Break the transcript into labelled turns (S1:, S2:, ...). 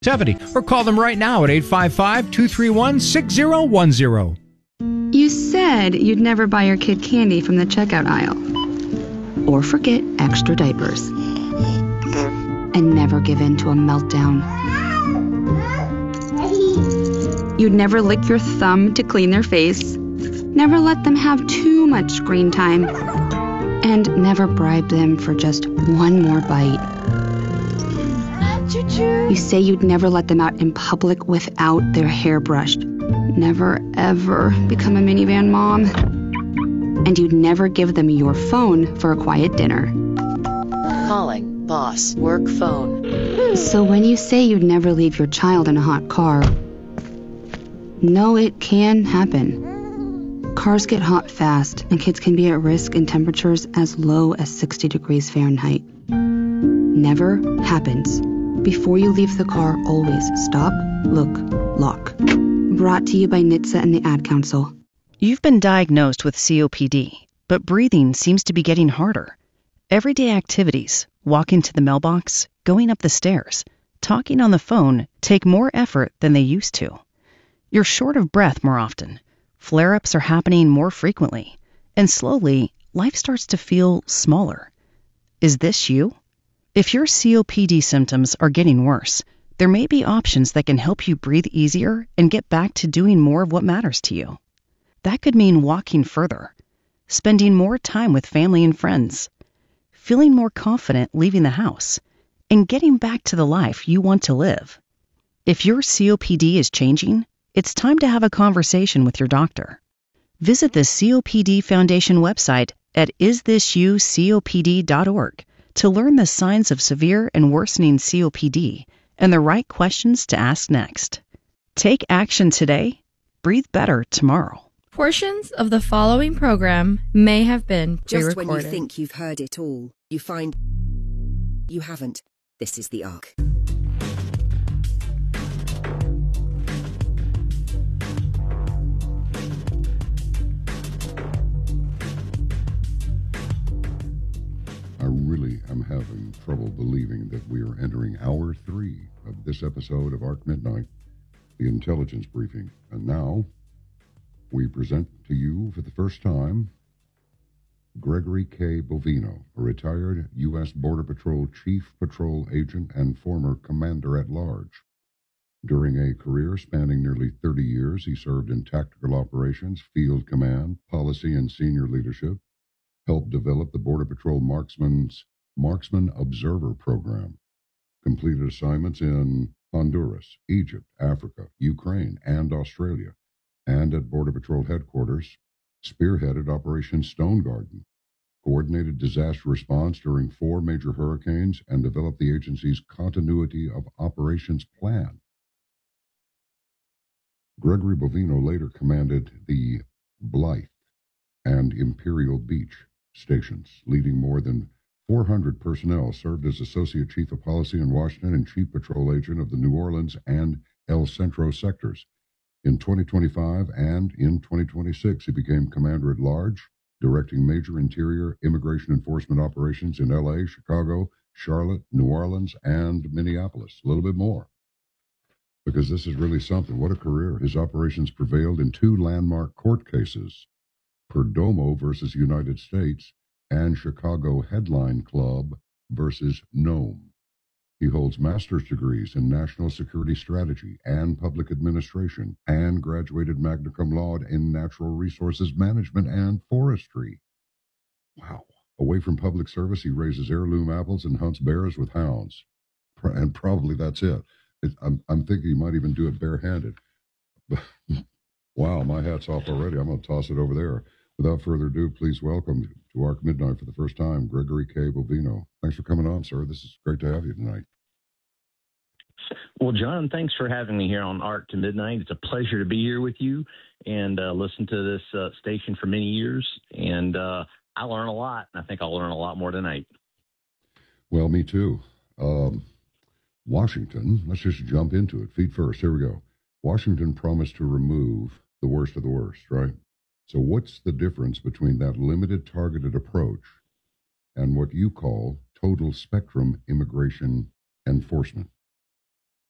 S1: 70 or call them right now at 855-231-6010.
S2: You said you'd never buy your kid candy from the checkout aisle. Or forget extra diapers. And never give in to a meltdown. You'd never lick your thumb to clean their face. Never let them have too much screen time. And never bribe them for just one more bite. You say you'd never let them out in public without their hair brushed. Never, ever become a minivan mom. And you'd never give them your phone for a quiet dinner.
S3: Calling boss work phone.
S2: So when you say you'd never leave your child in a hot car, no, it can happen. Cars get hot fast, and kids can be at risk in temperatures as low as 60 degrees Fahrenheit. Never happens. Before you leave the car, always stop, look, lock. Brought to you by NHTSA and the Ad Council.
S4: You've been diagnosed with COPD, but breathing seems to be getting harder. Everyday activities, walking to the mailbox, going up the stairs, talking on the phone take more effort than they used to. You're short of breath more often. Flare-ups are happening more frequently. And slowly, life starts to feel smaller. Is this you? If your COPD symptoms are getting worse, there may be options that can help you breathe easier and get back to doing more of what matters to you. That could mean walking further, spending more time with family and friends, feeling more confident leaving the house, and getting back to the life you want to live. If your COPD is changing, it's time to have a conversation with your doctor. Visit the COPD Foundation website at isthisyoucopd.org to learn the signs of severe and worsening COPD and the right questions to ask next. Take action today. Breathe better tomorrow.
S5: Portions of the following program may have been
S6: Just
S5: pre-recorded.
S6: when you think you've heard it all, you find you haven't. This is The Ark.
S7: I really am having trouble believing that we are entering hour 3 of this episode of Ark Midnight, the intelligence briefing. And now, we present to you for the first time Gregory K. Bovino, a retired U.S. Border Patrol Chief Patrol Agent and former Commander-at-Large. During a career spanning nearly 30 years, he served in tactical operations, field command, policy, and senior leadership, helped develop the Border Patrol Marksman Observer Program, completed assignments in Honduras, Egypt, Africa, Ukraine, and Australia, and at Border Patrol headquarters, spearheaded Operation Stone Garden, coordinated disaster response during 4 major hurricanes, and developed the agency's continuity of operations plan. Gregory Bovino later commanded the Blythe and Imperial Beach stations, leading more than 400 personnel, served as Associate Chief of Policy in Washington and Chief Patrol Agent of the New Orleans and El Centro sectors. In 2025 and in 2026, he became Commander-at-Large, directing major interior immigration enforcement operations in L.A., Chicago, Charlotte, New Orleans, and Minneapolis. A little bit more, because this is really something. What a career. His operations prevailed in 2 landmark court cases, Perdomo versus United States and Chicago Headline Club versus Nome. He holds master's degrees in national security strategy and public administration and graduated magna cum laude in natural resources management and forestry. Wow. Away from public service, he raises heirloom apples and hunts bears with hounds. And probably that's it. I'm thinking he might even do it barehanded. Wow, my hat's off already. I'm going to toss it over there. Without further ado, please welcome to Ark Midnight for the first time, Gregory K. Bovino. Thanks for coming on, sir. This is great to have you tonight.
S8: Well, John, thanks for having me here on Ark to Midnight. It's a pleasure to be here with you and listen to this station for many years. And I learn a lot, and I think I'll learn a lot more tonight.
S7: Well, me too. Washington, let's just jump into it. Feet first. Here we go. Washington promised to remove the worst of the worst, right? So what's the difference between that limited targeted approach and what you call total spectrum immigration enforcement?